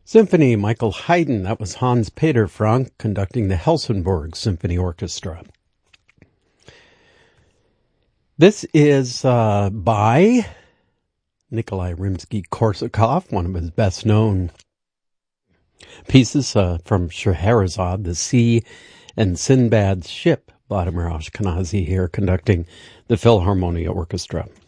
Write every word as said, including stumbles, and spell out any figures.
Symphony, Michael Haydn. That was Hans Peter Frank conducting the Helsingborg Symphony Orchestra. This is uh, by Nikolai Rimsky-Korsakov, one of his best-known pieces uh, from Scheherazade, The Sea and Sinbad's Ship. Vladimir Ashkenazy here conducting the Philharmonia Orchestra.